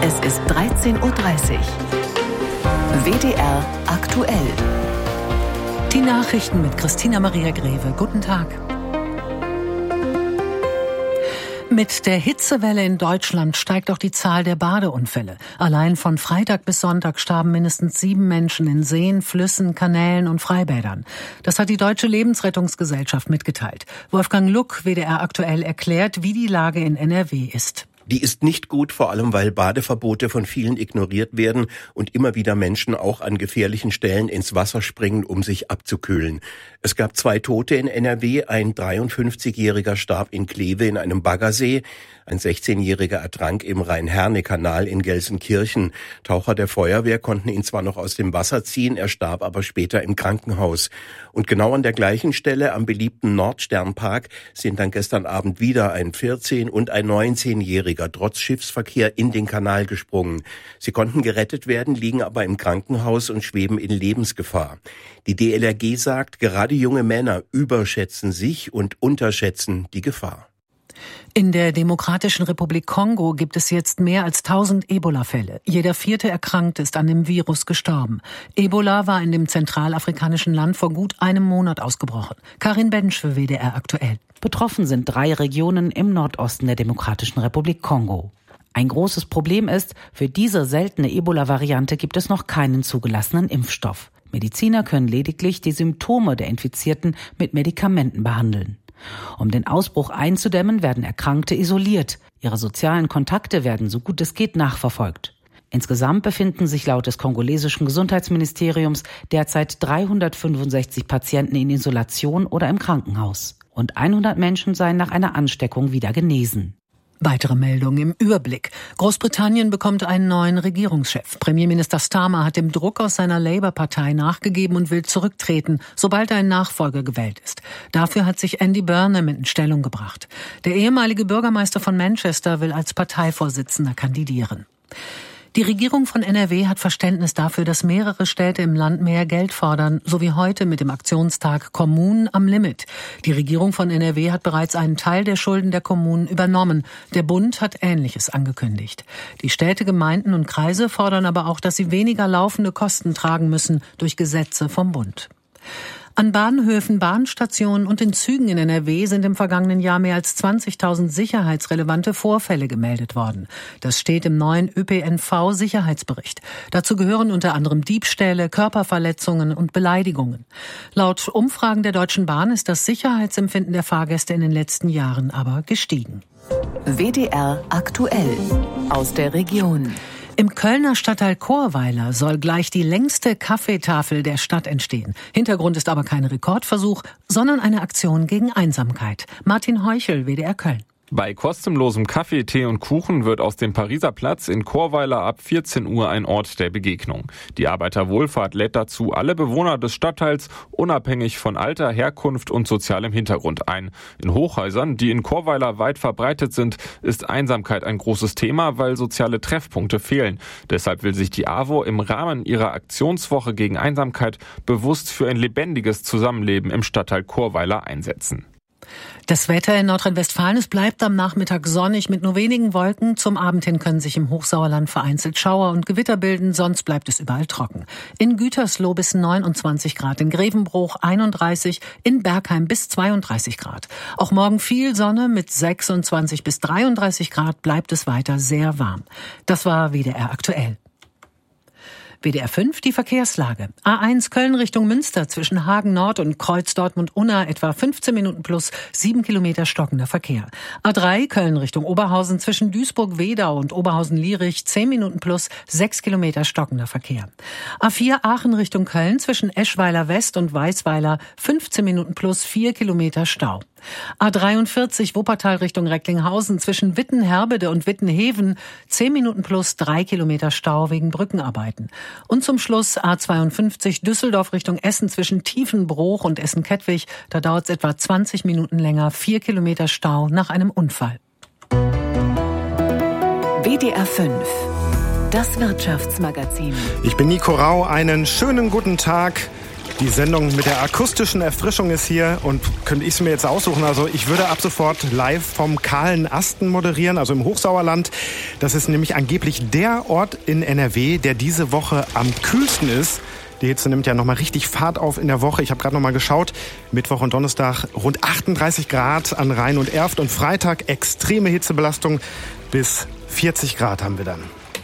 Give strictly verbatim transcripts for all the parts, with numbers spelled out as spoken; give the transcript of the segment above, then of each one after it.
Es ist dreizehn Uhr dreißig. W D R aktuell. Die Nachrichten mit Christina Maria Greve. Guten Tag. Mit der Hitzewelle in Deutschland steigt auch die Zahl der Badeunfälle. Allein von Freitag bis Sonntag starben mindestens sieben Menschen in Seen, Flüssen, Kanälen und Freibädern. Das hat die Deutsche Lebensrettungsgesellschaft mitgeteilt. Wolfgang Luck, W D R aktuell, erklärt, wie die Lage in N R W ist. Die ist nicht gut, vor allem weil Badeverbote von vielen ignoriert werden und immer wieder Menschen auch an gefährlichen Stellen ins Wasser springen, um sich abzukühlen. Es gab zwei Tote in N R W, ein dreiundfünfzigjähriger starb in Kleve in einem Baggersee, ein sechzehnjähriger ertrank im Rhein-Herne-Kanal in Gelsenkirchen. Taucher der Feuerwehr konnten ihn zwar noch aus dem Wasser ziehen, er starb aber später im Krankenhaus. Und genau an der gleichen Stelle am beliebten Nordsternpark sind dann gestern Abend wieder ein vierzehn- und ein neunzehnjähriger trotz Schiffsverkehr in den Kanal gesprungen. Sie konnten gerettet werden, liegen aber im Krankenhaus und schweben in Lebensgefahr. Die D L R G sagt, gerade junge Männer überschätzen sich und unterschätzen die Gefahr. In der Demokratischen Republik Kongo gibt es jetzt mehr als tausend Ebola-Fälle. Jeder vierte Erkrankte ist an dem Virus gestorben. Ebola war in dem zentralafrikanischen Land vor gut einem Monat ausgebrochen. Karin Bensch für W D R aktuell. Betroffen sind drei Regionen im Nordosten der Demokratischen Republik Kongo. Ein großes Problem ist, für diese seltene Ebola-Variante gibt es noch keinen zugelassenen Impfstoff. Mediziner können lediglich die Symptome der Infizierten mit Medikamenten behandeln. Um den Ausbruch einzudämmen, werden Erkrankte isoliert. Ihre sozialen Kontakte werden so gut es geht nachverfolgt. Insgesamt befinden sich laut des kongolesischen Gesundheitsministeriums derzeit dreihundertfünfundsechzig Patienten in Isolation oder im Krankenhaus. Und hundert Menschen seien nach einer Ansteckung wieder genesen. Weitere Meldungen im Überblick. Großbritannien bekommt einen neuen Regierungschef. Premierminister Starmer hat dem Druck aus seiner Labour-Partei nachgegeben und will zurücktreten, sobald ein Nachfolger gewählt ist. Dafür hat sich Andy Burnham in Stellung gebracht. Der ehemalige Bürgermeister von Manchester will als Parteivorsitzender kandidieren. Die Regierung von N R W hat Verständnis dafür, dass mehrere Städte im Land mehr Geld fordern, so wie heute mit dem Aktionstag Kommunen am Limit. Die Regierung von N R W hat bereits einen Teil der Schulden der Kommunen übernommen. Der Bund hat Ähnliches angekündigt. Die Städte, Gemeinden und Kreise fordern aber auch, dass sie weniger laufende Kosten tragen müssen durch Gesetze vom Bund. An Bahnhöfen, Bahnstationen und in Zügen in N R W sind im vergangenen Jahr mehr als zwanzigtausend sicherheitsrelevante Vorfälle gemeldet worden. Das steht im neuen Ö P N V-Sicherheitsbericht. Dazu gehören unter anderem Diebstähle, Körperverletzungen und Beleidigungen. Laut Umfragen der Deutschen Bahn ist das Sicherheitsempfinden der Fahrgäste in den letzten Jahren aber gestiegen. W D R aktuell aus der Region. Im Kölner Stadtteil Chorweiler soll gleich die längste Kaffeetafel der Stadt entstehen. Hintergrund ist aber kein Rekordversuch, sondern eine Aktion gegen Einsamkeit. Martin Heuchel, W D R Köln. Bei kostenlosem Kaffee, Tee und Kuchen wird aus dem Pariser Platz in Chorweiler ab vierzehn Uhr ein Ort der Begegnung. Die Arbeiterwohlfahrt lädt dazu alle Bewohner des Stadtteils unabhängig von Alter, Herkunft und sozialem Hintergrund ein. In Hochhäusern, die in Chorweiler weit verbreitet sind, ist Einsamkeit ein großes Thema, weil soziale Treffpunkte fehlen. Deshalb will sich die A W O im Rahmen ihrer Aktionswoche gegen Einsamkeit bewusst für ein lebendiges Zusammenleben im Stadtteil Chorweiler einsetzen. Das Wetter in Nordrhein-Westfalen, es bleibt am Nachmittag sonnig mit nur wenigen Wolken. Zum Abend hin können sich im Hochsauerland vereinzelt Schauer und Gewitter bilden, sonst bleibt es überall trocken. In Gütersloh bis neunundzwanzig Grad, in Grevenbruch einunddreißig, in Bergheim bis zweiunddreißig Grad. Auch morgen viel Sonne mit sechsundzwanzig bis dreiunddreißig Grad bleibt es weiter sehr warm. Das war W D R aktuell. W D R fünf, die Verkehrslage. A eins Köln Richtung Münster zwischen Hagen Nord und Kreuz Dortmund-Unna etwa fünfzehn Minuten plus sieben Kilometer stockender Verkehr. A drei Köln Richtung Oberhausen zwischen Duisburg-Wedau und Oberhausen-Lierich zehn Minuten plus sechs Kilometer stockender Verkehr. A vier Aachen Richtung Köln zwischen Eschweiler West und Weißweiler fünfzehn Minuten plus vier Kilometer Stau. A dreiundvierzig Wuppertal Richtung Recklinghausen zwischen Wittenherbede und Wittenheven zehn Minuten plus drei Kilometer Stau wegen Brückenarbeiten. Und zum Schluss A zweiundfünfzig Düsseldorf Richtung Essen zwischen Tiefenbruch und Essen-Kettwig. Da dauert es etwa zwanzig Minuten länger, vier Kilometer Stau nach einem Unfall. W D R fünf, das Wirtschaftsmagazin. Ich bin Nico Rau, einen schönen guten Tag. Die Sendung mit der akustischen Erfrischung ist hier und könnte ich es mir jetzt aussuchen. Also ich würde ab sofort live vom Kahlen Asten moderieren, also im Hochsauerland. Das ist nämlich angeblich der Ort in N R W, der diese Woche am kühlsten ist. Die Hitze nimmt ja nochmal richtig Fahrt auf in der Woche. Ich habe gerade nochmal geschaut. Mittwoch und Donnerstag rund achtunddreißig Grad an Rhein und Erft. Und Freitag extreme Hitzebelastung bis vierzig Grad haben wir dann.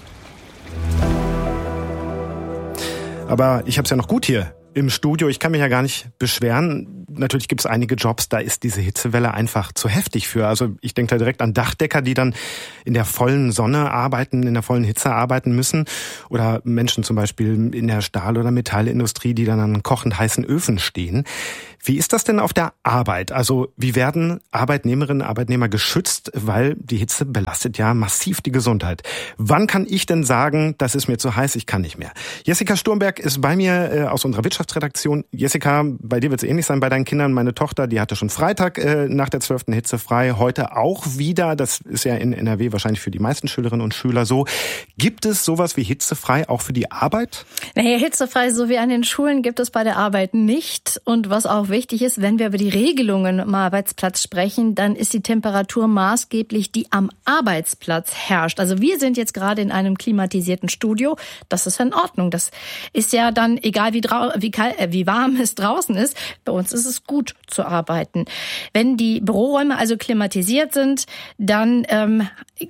Aber ich habe es ja noch gut hier im Studio. Ich kann mich ja gar nicht beschweren. Natürlich gibt es einige Jobs, da ist diese Hitzewelle einfach zu heftig für. Also ich denke da direkt an Dachdecker, die dann in der vollen Sonne arbeiten, in der vollen Hitze arbeiten müssen. Oder Menschen zum Beispiel in der Stahl- oder Metallindustrie, die dann an kochend heißen Öfen stehen. Wie ist das denn auf der Arbeit? Also wie werden Arbeitnehmerinnen und Arbeitnehmer geschützt? Weil die Hitze belastet ja massiv die Gesundheit. Wann kann ich denn sagen, das ist mir zu heiß, ich kann nicht mehr? Jessica Sturmberg ist bei mir äh, aus unserer Wirtschaftsredaktion. Jessica, bei dir wird es ähnlich sein bei deinen Kindern. Meine Tochter, die hatte schon Freitag äh, nach der zwölften Hitze frei. Heute auch wieder. Das ist ja in N R W wahrscheinlich für die meisten Schülerinnen und Schüler so. Gibt es sowas wie hitzefrei auch für die Arbeit? Naja, hitzefrei so wie an den Schulen gibt es bei der Arbeit nicht. Und was auch wichtig ist, wenn wir über die Regelungen am Arbeitsplatz sprechen, dann ist die Temperatur maßgeblich, die am Arbeitsplatz herrscht. Also wir sind jetzt gerade in einem klimatisierten Studio. Das ist in Ordnung. Das ist ja dann, egal wie, drau- wie, kalt, äh, wie warm es draußen ist, bei uns ist es gut zu arbeiten. Wenn die Büroräume also klimatisiert sind, dann ähm,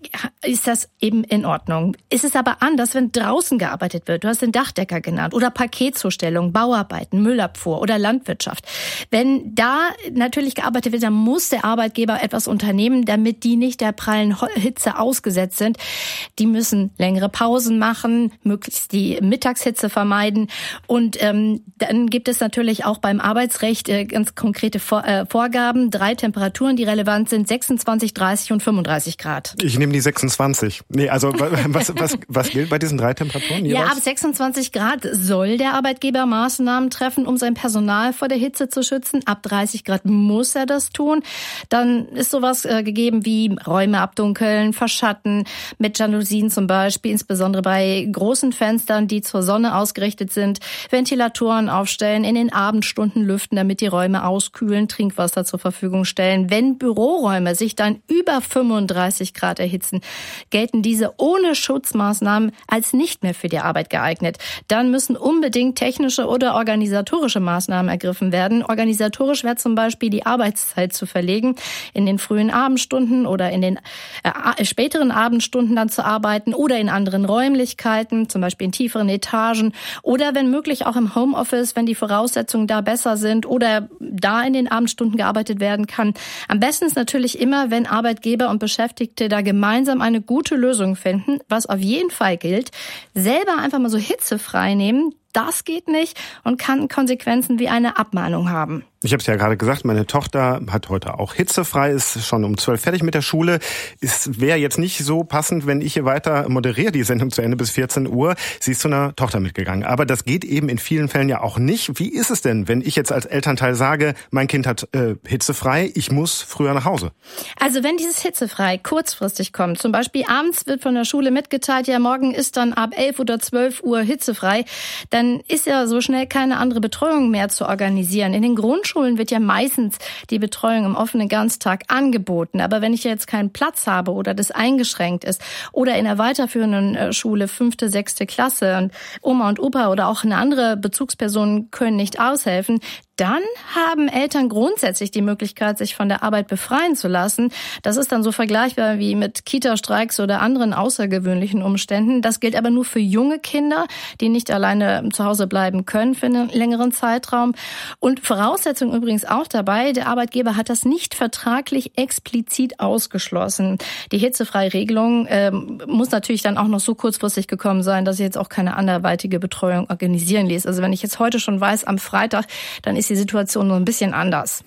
ist das eben in Ordnung. Ist es aber anders, wenn draußen gearbeitet wird. Du hast den Dachdecker genannt oder Paketzustellung, Bauarbeiten, Müllabfuhr oder Landwirtschaft. Wenn da natürlich gearbeitet wird, dann muss der Arbeitgeber etwas unternehmen, damit die nicht der prallen Hitze ausgesetzt sind. Die müssen längere Pausen machen, möglichst die Mittagshitze vermeiden. Und ähm, dann gibt es natürlich auch beim Arbeitsrecht äh, ganz konkrete Vor- äh, Vorgaben. Drei Temperaturen, die relevant sind, sechsundzwanzig, dreißig und fünfunddreißig Grad. Ich nehme die sechsundzwanzig. Nee, also was, was, was gilt bei diesen drei Temperaturen jeweils? Ja, ab sechsundzwanzig Grad soll der Arbeitgeber Maßnahmen treffen, um sein Personal vor der Hitze zu schützen. Ab dreißig Grad muss er das tun. Dann ist sowas äh, gegeben wie Räume abdunkeln, verschatten, mit Jalousien zum Beispiel, insbesondere bei großen Fenstern, die zur Sonne ausgerichtet sind, Ventilatoren aufstellen, in den Abendstunden lüften, damit die Räume auskühlen, Trinkwasser zur Verfügung stellen. Wenn Büroräume sich dann über fünfunddreißig Grad erhitzen, gelten diese ohne Schutzmaßnahmen als nicht mehr für die Arbeit geeignet. Dann müssen unbedingt technische oder organisatorische Maßnahmen ergriffen werden. Organisatorisch wäre zum Beispiel die Arbeitszeit zu verlegen, in den frühen Abendstunden oder in den äh, späteren Abendstunden dann zu arbeiten oder in anderen Räumlichkeiten, zum Beispiel in tieferen Etagen oder wenn möglich auch im Homeoffice, wenn die Voraussetzungen da besser sind oder da in den Abendstunden gearbeitet werden kann. Am besten ist natürlich immer, wenn Arbeitgeber und Beschäftigte da gemeinsam eine gute Lösung finden. Was auf jeden Fall gilt, selber einfach mal so hitzefrei nehmen, das geht nicht und kann Konsequenzen wie eine Abmahnung haben. Ich habe es ja gerade gesagt, meine Tochter hat heute auch hitzefrei, ist schon um zwölf fertig mit der Schule. Es wäre jetzt nicht so passend, wenn ich hier weiter moderiere, die Sendung zu Ende bis vierzehn Uhr. Sie ist zu einer Tochter mitgegangen. Aber das geht eben in vielen Fällen ja auch nicht. Wie ist es denn, wenn ich jetzt als Elternteil sage, mein Kind hat äh, hitzefrei, ich muss früher nach Hause? Also wenn dieses hitzefrei kurzfristig kommt, zum Beispiel abends wird von der Schule mitgeteilt, ja morgen ist dann ab elf oder zwölf Uhr hitzefrei, dann ist ja so schnell keine andere Betreuung mehr zu organisieren. In den Grundschulen wird ja meistens die Betreuung im offenen Ganztag angeboten. Aber wenn ich jetzt keinen Platz habe oder das eingeschränkt ist oder in der weiterführenden Schule fünfte, sechste Klasse und Oma und Opa oder auch eine andere Bezugsperson können nicht aushelfen, dann haben Eltern grundsätzlich die Möglichkeit, sich von der Arbeit befreien zu lassen. Das ist dann so vergleichbar wie mit Kita-Streiks oder anderen außergewöhnlichen Umständen. Das gilt aber nur für junge Kinder, die nicht alleine zu Hause bleiben können für einen längeren Zeitraum. Und Voraussetzung übrigens auch dabei, der Arbeitgeber hat das nicht vertraglich explizit ausgeschlossen. Die hitzefreie Regelung äh, muss natürlich dann auch noch so kurzfristig gekommen sein, dass ich jetzt auch keine anderweitige Betreuung organisieren ließ. Also wenn ich jetzt heute schon weiß, am Freitag, dann ist die Situation nur ein bisschen anders.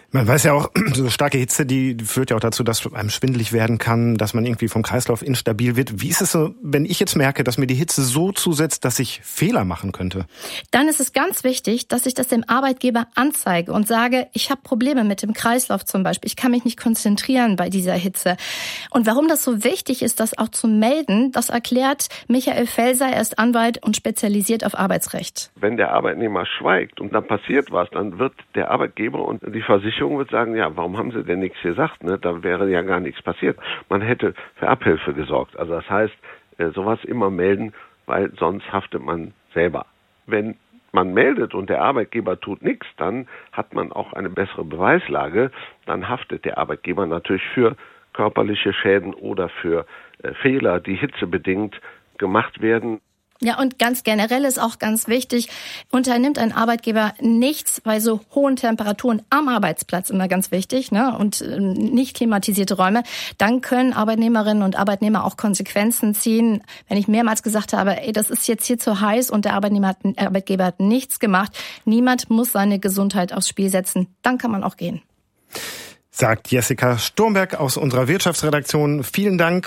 Man weiß ja auch, so starke Hitze, die führt ja auch dazu, dass einem schwindelig werden kann, dass man irgendwie vom Kreislauf instabil wird. Wie ist es so, wenn ich jetzt merke, dass mir die Hitze so zusetzt, dass ich Fehler machen könnte? Dann ist es ganz wichtig, dass ich das dem Arbeitgeber anzeige und sage, ich habe Probleme mit dem Kreislauf zum Beispiel. Ich kann mich nicht konzentrieren bei dieser Hitze. Und warum das so wichtig ist, das auch zu melden, das erklärt Michael Felser. Er ist Anwalt und spezialisiert auf Arbeitsrecht. Wenn der Arbeitnehmer schweigt und dann passiert was, dann wird der Arbeitgeber und die Versicherung wird sagen, ja, warum haben Sie denn nichts gesagt? Ne? Da wäre ja gar nichts passiert. Man hätte für Abhilfe gesorgt. Also das heißt, sowas immer melden, weil sonst haftet man selber. Wenn man meldet und der Arbeitgeber tut nichts, dann hat man auch eine bessere Beweislage. Dann haftet der Arbeitgeber natürlich für körperliche Schäden oder für äh, Fehler, die hitzebedingt gemacht werden. Ja, und ganz generell ist auch ganz wichtig, unternimmt ein Arbeitgeber nichts bei so hohen Temperaturen am Arbeitsplatz, immer ganz wichtig, ne, und nicht klimatisierte Räume, dann können Arbeitnehmerinnen und Arbeitnehmer auch Konsequenzen ziehen. Wenn ich mehrmals gesagt habe, ey, das ist jetzt hier zu heiß und der Arbeitnehmer hat, der Arbeitgeber hat nichts gemacht, niemand muss seine Gesundheit aufs Spiel setzen, dann kann man auch gehen. Sagt Jessica Sturmberg aus unserer Wirtschaftsredaktion. Vielen Dank.